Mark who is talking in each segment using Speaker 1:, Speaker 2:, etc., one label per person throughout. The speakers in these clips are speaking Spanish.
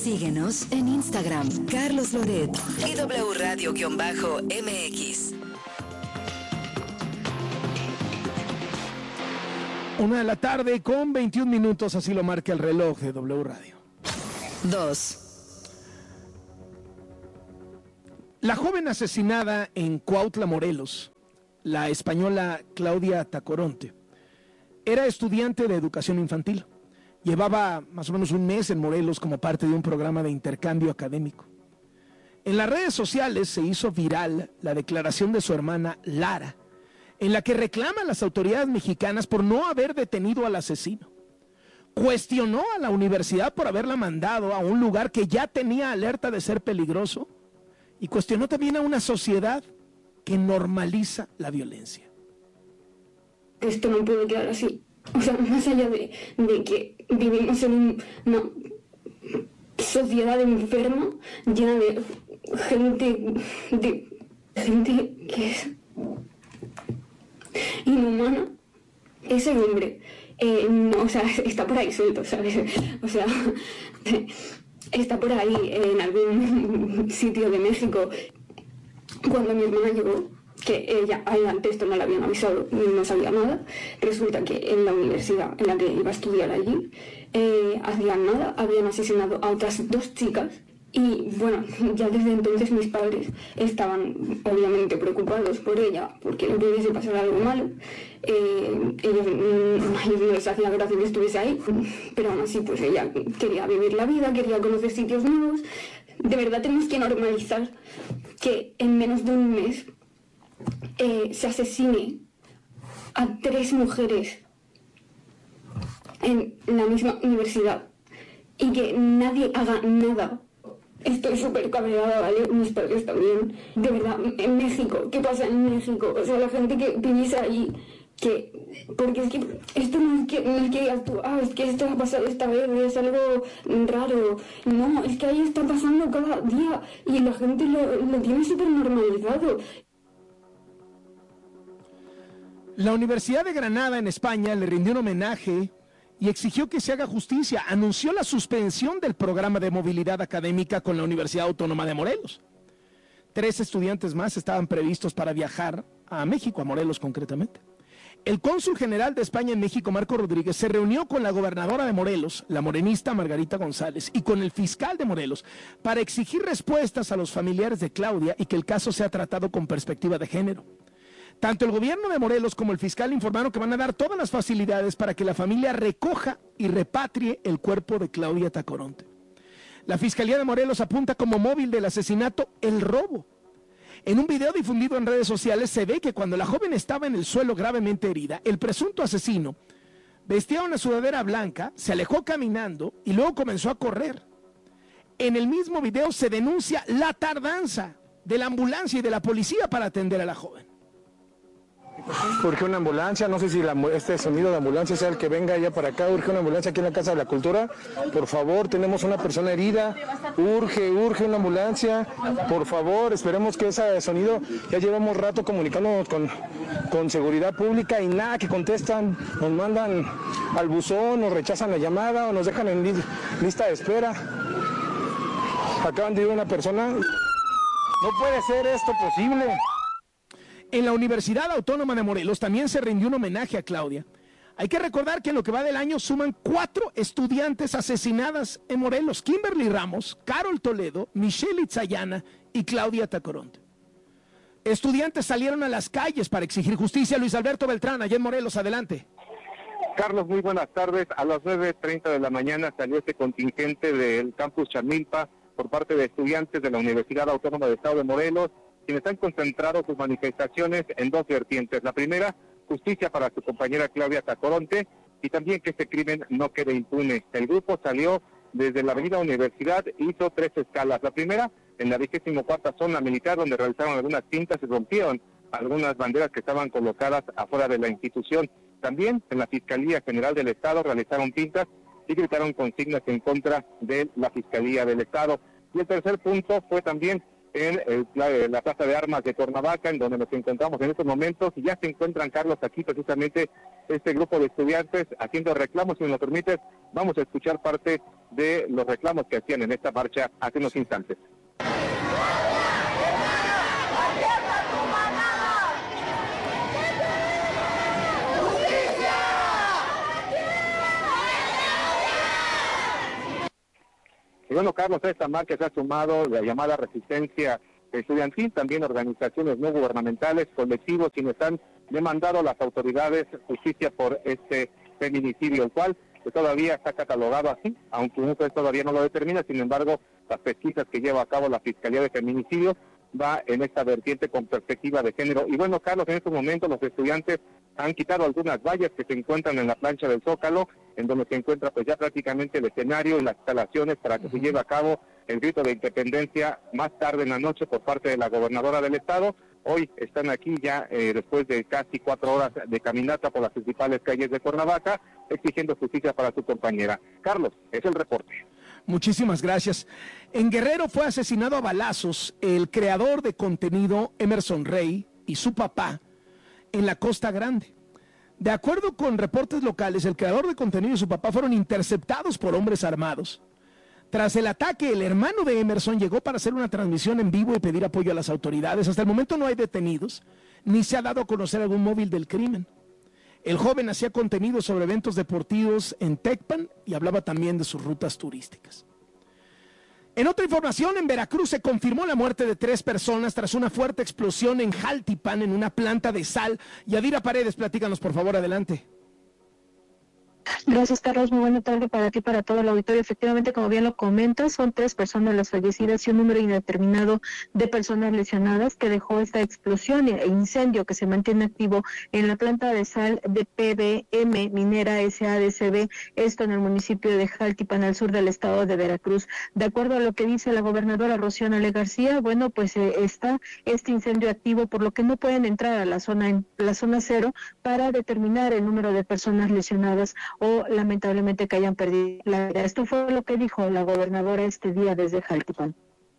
Speaker 1: Síguenos en Instagram, Carlos Loret y W Radio-MX.
Speaker 2: 1:00 p.m. con 21 minutos, así lo marca el reloj de W Radio.
Speaker 1: 2.
Speaker 2: La joven asesinada en Cuautla, Morelos, la española Claudia Tacoronte, era estudiante de educación infantil. Llevaba más o menos un mes en Morelos como parte de un programa de intercambio académico. En las redes sociales se hizo viral la declaración de su hermana Lara, en la que reclama a las autoridades mexicanas por no haber detenido al asesino. Cuestionó a la universidad por haberla mandado a un lugar que ya tenía alerta de ser peligroso, y cuestionó también a una sociedad que normaliza la violencia.
Speaker 3: Esto no puede quedar así. O sea, más allá de que vivimos en una sociedad enferma, llena de gente que es inhumana, ese hombre, no, o sea, está por ahí suelto, ¿sabes? O sea, está por ahí en algún sitio de México. Cuando mi hermana llegó, que ella antes esto no la habían avisado, no sabía nada, resulta que en la universidad en la que iba a estudiar allí, hacían nada, habían asesinado a otras 2 chicas. Y bueno, ya desde entonces mis padres estaban obviamente preocupados por ella, porque le pudiese pasar algo malo. Ellos no les hacía gracia que estuviese ahí, pero aún así pues ella quería vivir la vida, quería conocer sitios nuevos. De verdad tenemos que normalizar que en menos de un mes se asesine a 3 mujeres en la misma universidad y que nadie haga nada. Estoy súper cabreada, ¿vale? Mis padres también. De verdad, en México, ¿qué pasa en México? O sea, la gente que viviese allí, porque es que esto no es que digas tú, es que esto ha pasado esta vez, es algo raro. No, es que ahí está pasando cada día y la gente lo tiene súper normalizado.
Speaker 2: La Universidad de Granada en España le rindió un homenaje y exigió que se haga justicia. Anunció la suspensión del programa de movilidad académica con la Universidad Autónoma de Morelos. 3 estudiantes más estaban previstos para viajar a México, a Morelos concretamente. El cónsul general de España en México, Marco Rodríguez, se reunió con la gobernadora de Morelos, la morenista Margarita González, y con el fiscal de Morelos para exigir respuestas a los familiares de Claudia y que el caso sea tratado con perspectiva de género. Tanto el gobierno de Morelos como el fiscal informaron que van a dar todas las facilidades para que la familia recoja y repatrie el cuerpo de Claudia Tacoronte. La Fiscalía de Morelos apunta como móvil del asesinato el robo. En un video difundido en redes sociales se ve que cuando la joven estaba en el suelo gravemente herida, el presunto asesino vestía una sudadera blanca, se alejó caminando y luego comenzó a correr. En el mismo video se denuncia la tardanza de la ambulancia y de la policía para atender a la joven.
Speaker 4: Urge una ambulancia, no sé si este sonido de ambulancia sea el que venga ya para acá. Urge una ambulancia aquí en la Casa de la Cultura, por favor, tenemos una persona herida, urge una ambulancia, por favor, esperemos que ese sonido, ya llevamos rato comunicándonos con seguridad pública y nada que contestan, nos mandan al buzón, nos rechazan la llamada o nos dejan en lista de espera. Acaban de ir una persona, no puede ser esto posible.
Speaker 2: En la Universidad Autónoma de Morelos también se rindió un homenaje a Claudia. Hay que recordar que en lo que va del año suman 4 estudiantes asesinadas en Morelos: Kimberly Ramos, Carol Toledo, Michelle Itzayana y Claudia Tacoronte. Estudiantes salieron a las calles para exigir justicia. Luis Alberto Beltrán, allá en Morelos, adelante.
Speaker 5: Carlos, muy buenas tardes. A las 9:30 de la mañana salió este contingente del campus Chamilpa por parte de estudiantes de la Universidad Autónoma del Estado de Morelos, quienes han concentrado sus manifestaciones en 2 vertientes. La primera, justicia para su compañera Claudia Tacoronte, y también que este crimen no quede impune. El grupo salió desde la avenida Universidad, hizo 3 escalas. La primera, en la 24ª zona militar, donde realizaron algunas pintas y rompieron algunas banderas que estaban colocadas afuera de la institución. También en la Fiscalía General del Estado realizaron pintas y gritaron consignas en contra de la Fiscalía del Estado. Y el tercer punto fue también en la Plaza de Armas de Cuernavaca, en donde nos encontramos en estos momentos, y ya se encuentran, Carlos, aquí precisamente este grupo de estudiantes haciendo reclamos. Si me lo permites, vamos a escuchar parte de los reclamos que hacían en esta marcha hace unos instantes. Y bueno, Carlos, a esta marcha se ha sumado la llamada resistencia estudiantil, también organizaciones no gubernamentales, colectivos, quienes han demandado a las autoridades justicia por este feminicidio, el cual todavía está catalogado así, aunque un juez todavía no lo determina. Sin embargo, las pesquisas que lleva a cabo la Fiscalía de Feminicidios va en esta vertiente con perspectiva de género. Y bueno, Carlos, en estos momentos los estudiantes han quitado algunas vallas que se encuentran en la plancha del Zócalo, en donde se encuentra pues ya prácticamente el escenario y las instalaciones para que se lleve a cabo el grito de independencia más tarde en la noche por parte de la gobernadora del estado. Hoy están aquí ya después de casi 4 horas de caminata por las principales calles de Cuernavaca, exigiendo justicia para su compañera. Carlos, es el reporte.
Speaker 2: Muchísimas gracias. En Guerrero fue asesinado a balazos el creador de contenido Emerson Rey y su papá en la Costa Grande. De acuerdo con reportes locales, el creador de contenido y su papá fueron interceptados por hombres armados. Tras el ataque, el hermano de Emerson llegó para hacer una transmisión en vivo y pedir apoyo a las autoridades. Hasta el momento no hay detenidos, ni se ha dado a conocer algún móvil del crimen. El joven hacía contenido sobre eventos deportivos en Tecpan y hablaba también de sus rutas turísticas. En otra información, en Veracruz se confirmó la muerte de 3 personas tras una fuerte explosión en Jaltipan, en una planta de sal. Yadira Paredes, platícanos por favor, adelante.
Speaker 6: Gracias, Carlos. Muy buena tarde para ti, para todo el auditorio. Efectivamente, como bien lo comentas, son 3 personas las fallecidas y un número indeterminado de personas lesionadas que dejó esta explosión e incendio que se mantiene activo en la planta de sal de PBM Minera SADCB, esto en el municipio de Jaltipan, al sur del estado de Veracruz. De acuerdo a lo que dice la gobernadora Rocío Nale García, bueno, pues está este incendio activo, por lo que no pueden entrar a la zona 0 para determinar el número de personas lesionadas o lamentablemente que hayan perdido la vida. Esto fue lo que dijo la gobernadora este día desde Jaltipan.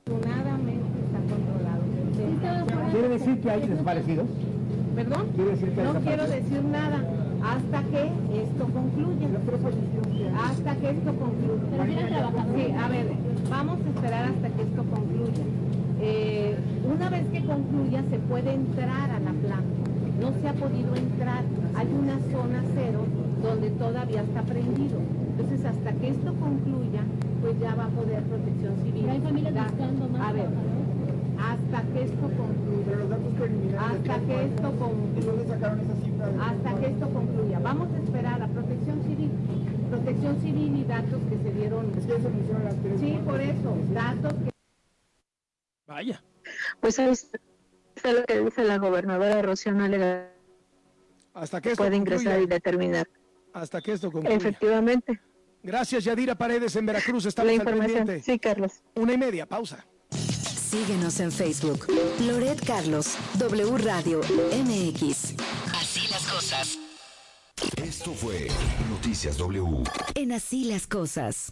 Speaker 2: ¿Quiere decir que hay desaparecidos?
Speaker 7: ¿Perdón? No quiero decir nada hasta que esto concluya. Hasta que esto concluya. Sí, a ver, vamos a esperar hasta que esto concluya. Una vez que concluya se puede entrar a la planta. No se ha podido entrar. Hay una zona 0 donde todavía está prendido. Entonces, hasta que esto concluya, pues ya va a poder Protección Civil. ¿Hay familias buscando más? A ver, hasta que esto concluya. Hasta que esto concluya. Hasta que esto concluya. Vamos a esperar a Protección Civil. Protección Civil y datos que se dieron. Sí, por eso, datos que...
Speaker 2: Vaya.
Speaker 6: Pues es lo que dice la gobernadora Rocío Nale García.
Speaker 2: Hasta que esto
Speaker 6: puede
Speaker 2: concluya.
Speaker 6: ingresar y determinar.
Speaker 2: Hasta que esto concluya.
Speaker 6: Efectivamente.
Speaker 2: Gracias, Yadira Paredes en Veracruz. Estamos
Speaker 6: La
Speaker 2: al
Speaker 6: información.
Speaker 2: pendiente.
Speaker 6: Sí, Carlos.
Speaker 2: 1:30, pausa.
Speaker 1: Síguenos en Facebook. Loret Carlos, W Radio MX. Así las cosas.
Speaker 8: Esto fue Noticias W.
Speaker 1: En Así las cosas.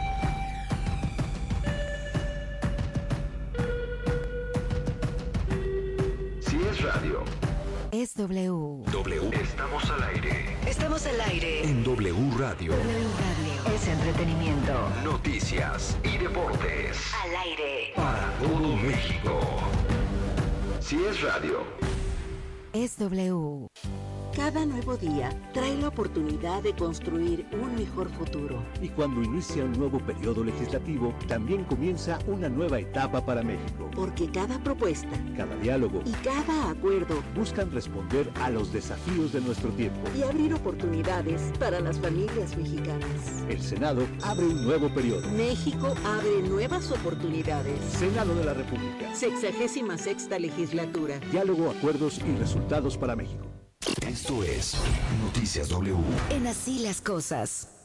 Speaker 8: Si es radio,
Speaker 1: Es W.
Speaker 8: W. Estamos al aire.
Speaker 1: Estamos al aire.
Speaker 8: En W Radio.
Speaker 1: W Radio. Es entretenimiento.
Speaker 8: Noticias y deportes.
Speaker 1: Al aire.
Speaker 8: Para todo México. Si es radio.
Speaker 1: Es W.
Speaker 9: Cada nuevo día trae la oportunidad de construir un mejor futuro.
Speaker 10: Y cuando inicia un nuevo periodo legislativo, también comienza una nueva etapa para México.
Speaker 9: Porque cada propuesta,
Speaker 10: Cada diálogo
Speaker 9: y cada acuerdo
Speaker 10: buscan responder a los desafíos de nuestro tiempo.
Speaker 9: y abrir oportunidades para las familias mexicanas.
Speaker 10: El Senado abre un nuevo periodo.
Speaker 9: México abre nuevas oportunidades.
Speaker 10: Senado de la República.
Speaker 9: 66ª legislatura.
Speaker 10: Diálogo, acuerdos y resultados para México.
Speaker 8: Esto es Noticias W.
Speaker 1: En Así las cosas.